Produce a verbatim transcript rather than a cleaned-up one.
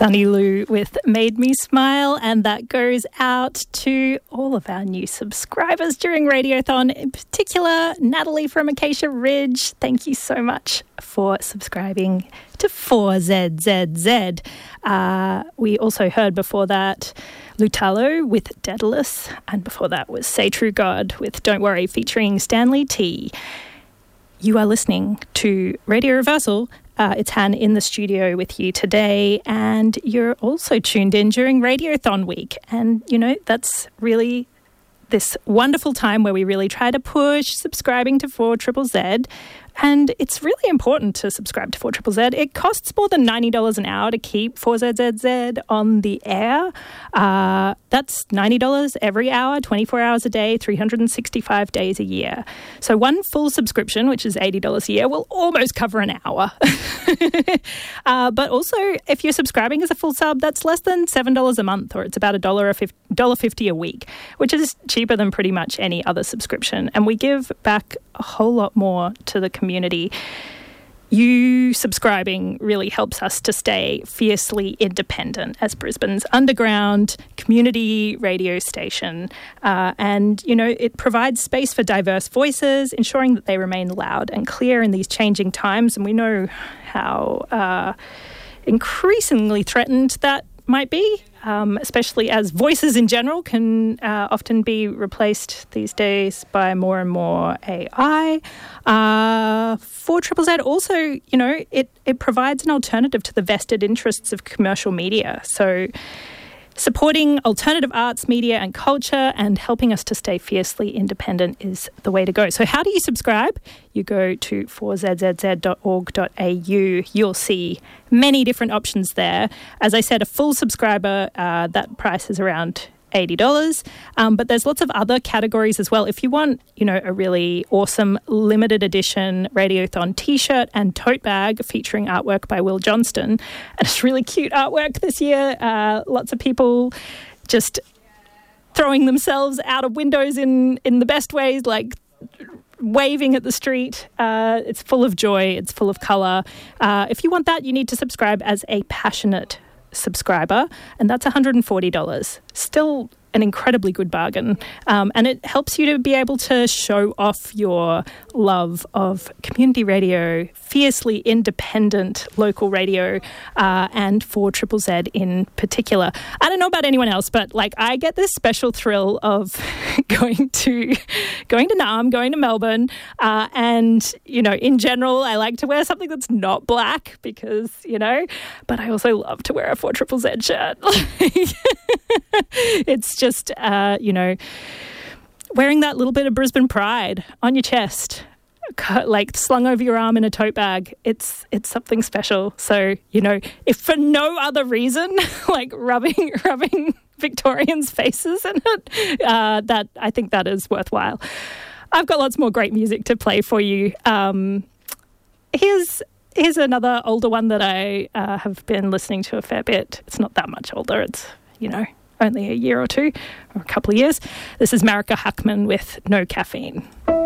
Sunny Lou with Made Me Smile, and that goes out to all of our new subscribers during Radiothon, in particular Natalie from Acacia Ridge. Thank you so much for subscribing to four Z Z Z. Uh, we also heard before that Lutalo with Daedalus, and before that was Say True God with Don't Worry featuring Stanley T. You are listening to Radio Reversal. Uh, it's Han in the studio with you today, and you're also tuned in during Radiothon week. And, you know, that's really this wonderful time where we really try to push subscribing to four Z Z Z. And it's really important to subscribe to four Z Z Z. It costs more than ninety dollars an hour to keep four Z Z Z on the air. Uh, that's ninety dollars every hour, twenty-four hours a day, three hundred sixty-five days a year. So one full subscription, which is eighty dollars a year, will almost cover an hour. uh, but also, if you're subscribing as a full sub, that's less than seven dollars a month, or it's about one dollar fifty a week, which is cheaper than pretty much any other subscription. And we give back a whole lot more to the community. You subscribing really helps us to stay fiercely independent as Brisbane's underground community radio station. Uh, and, you know, it provides space for diverse voices, ensuring that they remain loud and clear in these changing times. And we know how uh, increasingly threatened that might be, um, especially as voices in general can uh, often be replaced these days by more and more A I. Uh, four Z Z Z also, you know, it, it provides an alternative to the vested interests of commercial media. So supporting alternative arts, media and culture and helping us to stay fiercely independent is the way to go. So how do you subscribe? You go to four z z z dot org dot a u. You'll see many different options there. As I said, a full subscriber, uh, that price is around eighty dollars. Um, but there's lots of other categories as well. If you want, you know, a really awesome limited edition Radiothon t-shirt and tote bag featuring artwork by Will Johnston, and it's really cute artwork this year. Uh, lots of people just throwing themselves out of windows in, in the best ways, like waving at the street. Uh, it's full of joy. It's full of colour. Uh, if you want that, you need to subscribe as a passionate subscriber, and that's one hundred forty dollars. Still an incredibly good bargain. Um, and it helps you to be able to show off your love of community radio, fiercely independent local radio, uh, and four Z Z Z in particular. I don't know about anyone else, but like I get this special thrill of going to going to Naarm, going to Melbourne, uh, and, you know, in general, I like to wear something that's not black because, you know, but I also love to wear a four Z Z Z shirt. It's just, uh, you know, wearing that little bit of Brisbane pride on your chest, like slung over your arm in a tote bag. It's it's something special. So, you know, if for no other reason, like rubbing rubbing Victorians' faces in it, uh, that I think that is worthwhile. I've got lots more great music to play for you. Um, here's here's another older one that I uh, have been listening to a fair bit. It's not that much older. It's, you know, only a year or two or a couple of years. This is Marika Huckman with No Caffeine.